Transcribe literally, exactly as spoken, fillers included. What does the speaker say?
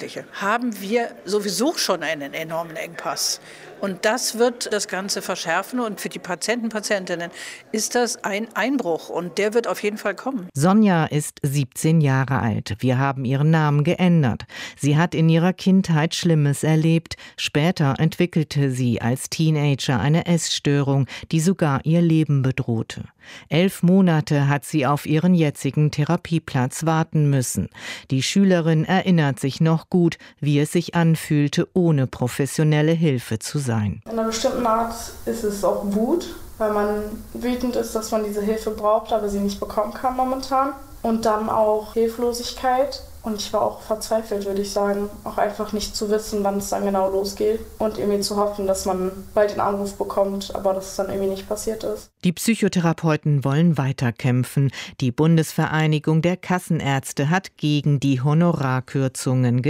Jugendliche haben wir sowieso schon einen enormen Engpass. Und das wird das Ganze verschärfen und für die Patienten, Patientinnen ist das ein Einbruch und der wird auf jeden Fall kommen. Sonja ist siebzehn Jahre alt. Wir haben ihren Namen geändert. Sie hat in ihrer Kindheit Schlimmes erlebt. Später entwickelte sie als Teenager eine Essstörung, die sogar ihr Leben bedrohte. Elf Monate hat sie auf ihren jetzigen Therapieplatz warten müssen. Die Schülerin erinnert sich noch gut, wie es sich anfühlte, ohne professionelle Hilfe zu sein. In einer bestimmten Art ist es auch Wut, weil man wütend ist, dass man diese Hilfe braucht, aber sie nicht bekommen kann momentan. Und dann auch Hilflosigkeit. Und ich war auch verzweifelt, würde ich sagen. Auch einfach nicht zu wissen, wann es dann genau losgeht. Und irgendwie zu hoffen, dass man bald den Anruf bekommt, aber dass es dann irgendwie nicht passiert ist. Die Psychotherapeuten wollen weiterkämpfen. Die Bundesvereinigung der Kassenärzte hat gegen die Honorarkürzungen